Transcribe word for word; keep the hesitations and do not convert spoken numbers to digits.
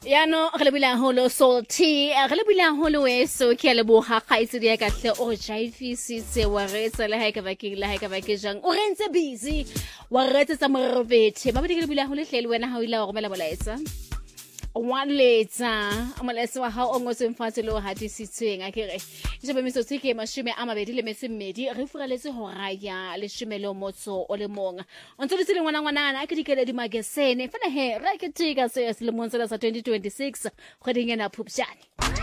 Ya no re le bula holo salty re le bula holo weso ke le bo ha khaitsedi ya kahle o jaifisitse wa retsa le ha e ka ba ke le ha e ka ba ke jang o rentse busy wa retsa tsa morobethe ba bile ke le bula holo hlele wena ha o ile go romela bolaetsa one letsa amalaetsa wa ha o ngotseng fatshe le o hatisitsweng a kere je be metso tsike mashome a mabedi le metse mmedi re furaletse ho raya le shimelo motso o le monga o ntse le tsile ngwana ngwana a ke dikele di magazine fana he ra ke tika se le montsela sa twenty twenty-six kgweding ena phupjane